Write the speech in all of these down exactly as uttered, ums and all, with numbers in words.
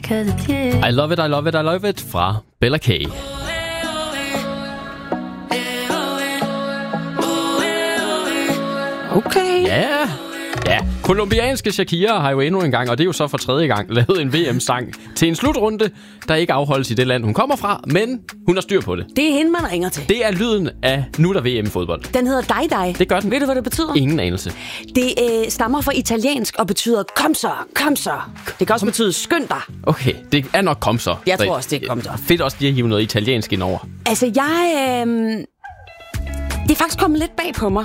'cause it's you. I love it, I love it, I love it fra Bella K. Okay. Ja, ja. Kolumbianske Shakira har jo endnu en gang, og det er jo så for tredje gang, lavet en V M-sang til en slutrunde, der ikke afholdes i det land, hun kommer fra, men hun har styr på det. Det er hende, man ringer til. Det er lyden af nu der V M-fodbold. Den hedder Dig Dig. Det gør den. Ved du, hvad det betyder? Ingen anelse. Det øh, stammer fra italiensk og betyder kom så, kom så. Det kan også betyde skynd dig. Okay, det er nok kom så. Jeg tror også, det er kom så. Fedt også lige at hive noget italiensk ind over. Altså, jeg... Øh, det er faktisk kommet lidt bag på mig,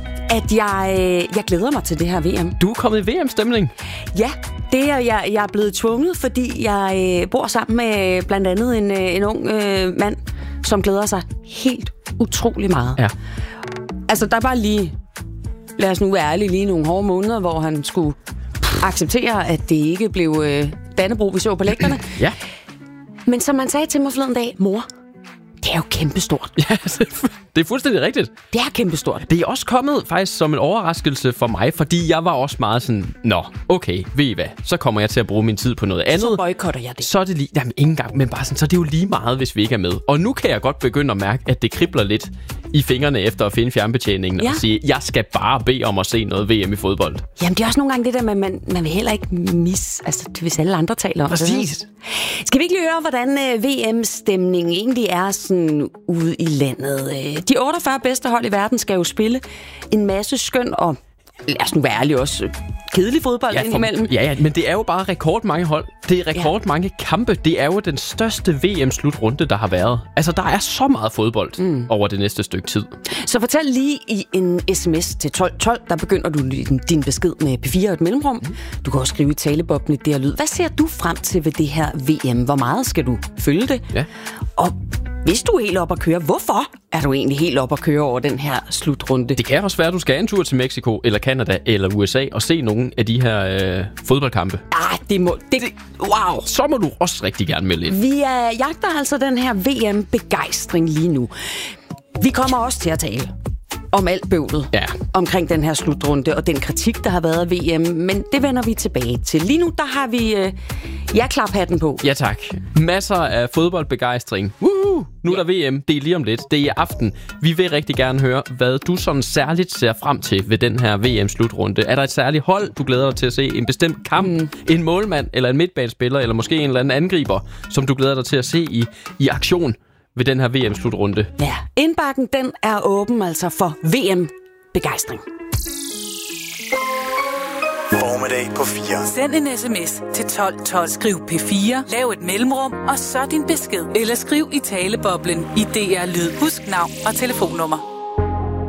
at jeg, øh, jeg glæder mig til det her V M. Du er kommet i V M-stemning? Ja, det er jeg, jeg er blevet tvunget, fordi jeg øh, bor sammen med blandt andet en, øh, en ung øh, mand, som glæder sig helt utrolig meget. Ja. Altså, der er bare lige, lad os nu være ærlige, lige nogle hårde måneder, hvor han skulle acceptere, at det ikke blev øh, Dannebrog, vi så på lægterne. Ja. Men som han sagde til mig forleden dag, mor, det er jo kæmpestort. Ja, det er fuldstændig rigtigt. Det er kæmpestort. Det er også kommet faktisk som en overraskelse for mig, fordi jeg var også meget sådan, nå, okay, ved I hvad, så kommer jeg til at bruge min tid på noget andet. Så boykotter jeg det. Så er det lige, jamen ikke engang, men bare sådan, så er det jo lige meget, hvis vi ikke er med. Og nu kan jeg godt begynde at mærke, at det kribler lidt i fingrene efter at finde fjernbetjeningen ja. Og sige, jeg skal bare bede om at se noget V M i fodbold. Jamen det er også nogle gange det der, man, man vil heller ikke misse, altså hvis alle andre taler om det. Præcis. Skal vi ikke lige høre, hvordan øh, V M-stemningen egentlig er sådan ude i landet? De otteogfyrre bedste hold i verden skal jo spille en masse skøn og, lad os nu være ærlige, også kedelig fodbold ja, for, indimellem. Ja, ja, men det er jo bare rekordmange hold. Det er rekordmange ja. kampe. Det er jo den største V M-slutrunde, der har været. Altså, der er så meget fodbold mm. over det næste stykke tid. Så fortæl lige i en sms til tolv tolv, der begynder du din besked med P fire og et mellemrum. Mm. Du kan også skrive i taleboblen det her lyd. Hvad ser du frem til ved det her V M? Hvor meget skal du følge det? Ja. Og hvis du er helt op at køre, hvorfor er du egentlig helt op at køre over den her slutrunde? Det kan også være, at du skal en tur til Mexico, eller Canada, eller U S A og se nogle af de her øh, fodboldkampe. Ah, det må... Det, wow! Så må du også rigtig gerne melde ind. Vi er, jagter altså den her V M-begejstring lige nu. Vi kommer også til at tale om alt bøvlet ja. omkring den her slutrunde og den kritik, der har været af V M, men det vender vi tilbage til. Lige nu, der har vi øh, ja-klap-hatten på. Ja tak. Masser af fodboldbegejstring. Woohoo! Nu er der V M. Det er lige om lidt. Det er i aften. Vi vil rigtig gerne høre, hvad du sådan særligt ser frem til ved den her V M-slutrunde. Er der et særligt hold, du glæder dig til at se? En bestemt kamp? Mm. En målmand? Eller en midtbanespiller? Eller måske en eller anden angriber, som du glæder dig til at se i, i aktion ved den her V M-slutrunde? Ja, indbakken den er åben altså for V M-begejstring. Formiddag på fire. Send en sms til tolv tolv. Skriv P fire, lav et mellemrum, og så din besked. Eller skriv i taleboblen i D R Lyd. Husk navn og telefonnummer.